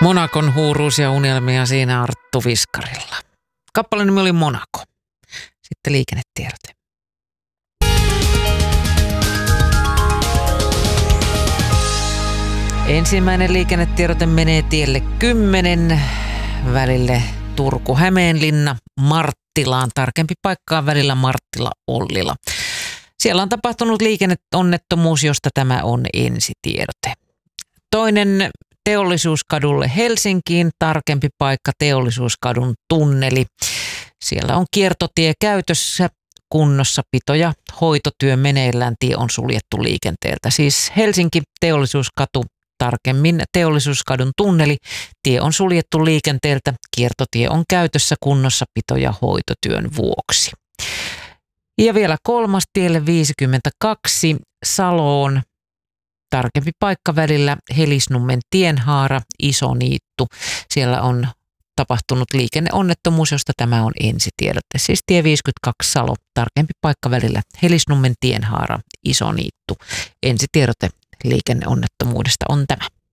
Monakon huuruus ja unelmia siinä Arttu Viskarilla. Kappaleen nimi oli Monaco. Sitten liikennetiedote. Ensimmäinen liikennetiedote menee tielle 10 välille Turku-Hämeenlinna Marttilaan. Tarkempi paikkaa välillä Marttila-Ollila. Siellä on tapahtunut liikenneonnettomuus, josta tämä on ensitiedote. Toinen Teollisuuskadulle Helsinkiin, tarkempi paikka Teollisuuskadun tunneli. Siellä on kiertotie käytössä, kunnossapito ja hoitotyö meneillään, tie on suljettu liikenteeltä. Siis Helsinki Teollisuuskatu, tarkemmin Teollisuuskadun tunneli, tie on suljettu liikenteeltä, kiertotie on käytössä kunnossapito ja hoitotyön vuoksi. Ja vielä kolmas tielle 52 Saloon. Tarkempi paikka välillä Helisnummen tienhaara, Isoniittu. Siellä on tapahtunut liikenneonnettomuus, josta tämä on ensitiedote. Siis tie 52 Salo, tarkempi paikka välillä Helisnummen tienhaara, Isoniittu. Ensitiedote liikenneonnettomuudesta on tämä.